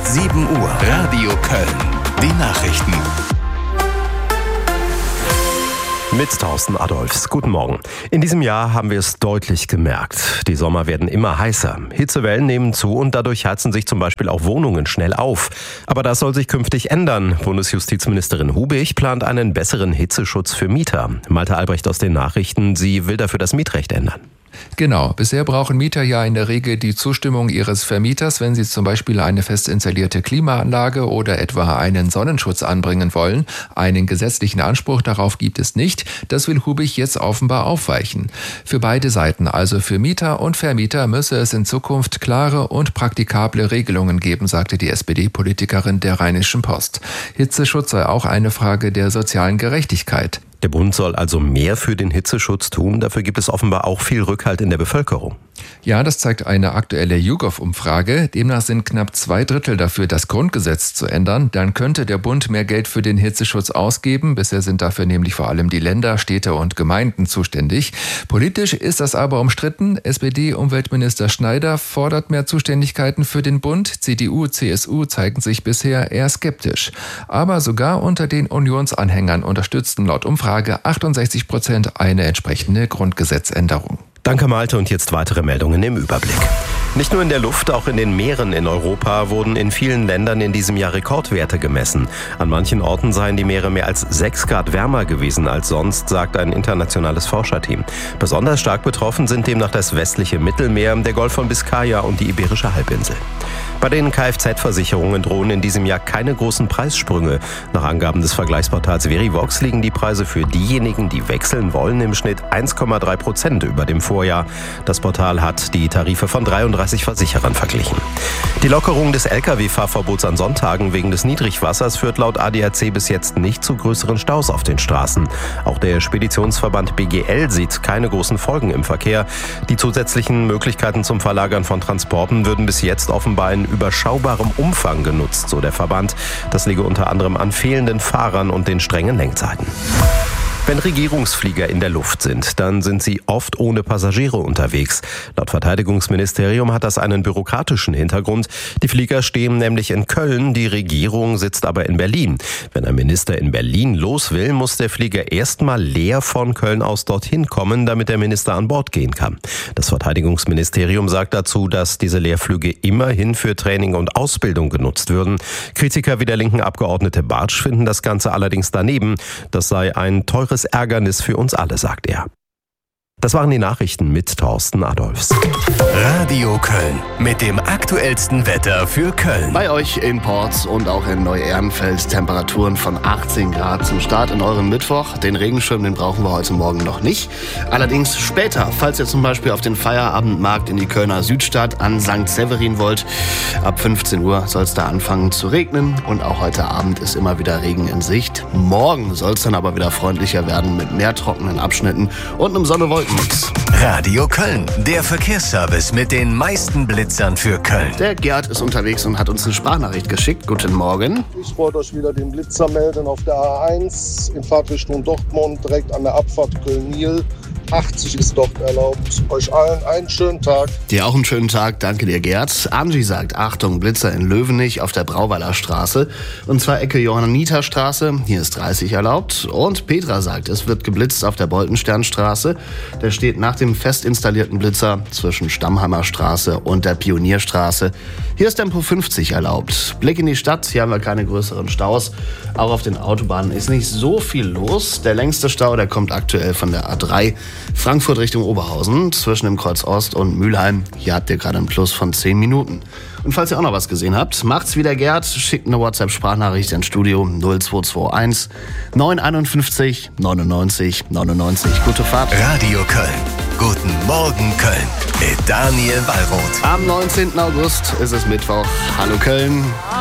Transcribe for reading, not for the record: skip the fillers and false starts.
7 Uhr. Radio Köln. Die Nachrichten. Mit Thorsten Adolphs. Guten Morgen. In diesem Jahr haben wir es deutlich gemerkt. Die Sommer werden immer heißer. Hitzewellen nehmen zu und dadurch heizen sich zum Beispiel auch Wohnungen schnell auf. Aber das soll sich künftig ändern. Bundesjustizministerin Hubig plant einen besseren Hitzeschutz für Mieter. Malte Albrecht aus den Nachrichten. Sie will dafür das Mietrecht ändern. Genau. Bisher brauchen Mieter ja in der Regel die Zustimmung ihres Vermieters, wenn sie zum Beispiel eine fest installierte Klimaanlage oder etwa einen Sonnenschutz anbringen wollen. Einen gesetzlichen Anspruch darauf gibt es nicht. Das will Hubig jetzt offenbar aufweichen. Für beide Seiten, also für Mieter und Vermieter, müsse es in Zukunft klare und praktikable Regelungen geben, sagte die SPD-Politikerin der Rheinischen Post. Hitzeschutz sei auch eine Frage der sozialen Gerechtigkeit. Der Bund soll also mehr für den Hitzeschutz tun. Dafür gibt es offenbar auch viel Rückhalt in der Bevölkerung. Ja, das zeigt eine aktuelle YouGov-Umfrage. Demnach sind knapp 2/3 dafür, das Grundgesetz zu ändern. Dann könnte der Bund mehr Geld für den Hitzeschutz ausgeben. Bisher sind dafür nämlich vor allem die Länder, Städte und Gemeinden zuständig. Politisch ist das aber umstritten. SPD-Umweltminister Schneider fordert mehr Zuständigkeiten für den Bund. CDU, CSU zeigen sich bisher eher skeptisch. Aber sogar unter den Unionsanhängern unterstützten laut Umfrage 68% eine entsprechende Grundgesetzänderung. Danke Malte und jetzt weitere Meldungen im Überblick. Nicht nur in der Luft, auch in den Meeren in Europa wurden in vielen Ländern in diesem Jahr Rekordwerte gemessen. An manchen Orten seien die Meere mehr als 6 Grad wärmer gewesen als sonst, sagt ein internationales Forscherteam. Besonders stark betroffen sind demnach das westliche Mittelmeer, der Golf von Biskaya und die Iberische Halbinsel. Bei den Kfz-Versicherungen drohen in diesem Jahr keine großen Preissprünge. Nach Angaben des Vergleichsportals Verivox liegen die Preise für diejenigen, die wechseln wollen, im Schnitt 1,3% über dem Vorjahr. Das Portal hat die Tarife von 33 Versicherern verglichen. Die Lockerung des Lkw-Fahrverbots an Sonntagen wegen des Niedrigwassers führt laut ADAC bis jetzt nicht zu größeren Staus auf den Straßen. Auch der Speditionsverband BGL sieht keine großen Folgen im Verkehr. Die zusätzlichen Möglichkeiten zum Verlagern von Transporten würden bis jetzt offenbar in überschaubarem Umfang genutzt, so der Verband. Das liege unter anderem an fehlenden Fahrern und den strengen Lenkzeiten. Wenn Regierungsflieger in der Luft sind, dann sind sie oft ohne Passagiere unterwegs. Laut Verteidigungsministerium hat das einen bürokratischen Hintergrund. Die Flieger stehen nämlich in Köln, die Regierung sitzt aber in Berlin. Wenn ein Minister in Berlin los will, muss der Flieger erstmal leer von Köln aus dorthin kommen, damit der Minister an Bord gehen kann. Das Verteidigungsministerium sagt dazu, dass diese Leerflüge immerhin für Training und Ausbildung genutzt würden. Kritiker wie der linken Abgeordnete Bartsch finden das Ganze allerdings daneben. Das sei ein teures Ärgernis für uns alle, sagt er. Das waren die Nachrichten mit Thorsten Adolphs. Radio Köln mit dem aktuellsten Wetter für Köln. Bei euch in Porz und auch in Neu-Ehrenfeld Temperaturen von 18 Grad zum Start in eurem Mittwoch. Den Regenschirm, den brauchen wir heute Morgen noch nicht. Allerdings später, falls ihr zum Beispiel auf den Feierabendmarkt in die Kölner Südstadt an St. Severin wollt. Ab 15 Uhr soll es da anfangen zu regnen und auch heute Abend ist immer wieder Regen in Sicht. Morgen soll es dann aber wieder freundlicher werden mit mehr trockenen Abschnitten und einem Sonne-Wolken. Radio Köln, der Verkehrsservice mit den meisten Blitzern für Köln. Der Gerd ist unterwegs und hat uns eine Sprachnachricht geschickt. Guten Morgen. Ich wollte euch wieder den Blitzer melden auf der A1 in Fahrtrichtung Dortmund, direkt an der Abfahrt Köln-Niel. 80 ist dort erlaubt. Euch allen einen schönen Tag. Dir auch einen schönen Tag. Danke dir, Gerd. Angie sagt, Achtung, Blitzer in Löwenich auf der Brauweiler Straße. Und zwar Ecke Johanniterstraße. Hier ist 30 erlaubt. Und Petra sagt, es wird geblitzt auf der Boltensternstraße. Der steht nach dem fest installierten Blitzer zwischen Stammheimer Straße und der Pionierstraße. Hier ist Tempo 50 erlaubt. Blick in die Stadt. Hier haben wir keine größeren Staus. Auch auf den Autobahnen ist nicht so viel los. Der längste Stau, der kommt aktuell von der A3 Frankfurt Richtung Oberhausen zwischen dem Kreuz Ost und Mülheim. Hier habt ihr gerade einen Plus von 10 Minuten. Und falls ihr auch noch was gesehen habt, macht's wie der Gerd, schickt eine WhatsApp-Sprachnachricht ins Studio 0221 951 99 99. Gute Fahrt. Radio Köln. Guten Morgen Köln mit Daniel Wallroth. Am 19. August ist es Mittwoch. Hallo Köln.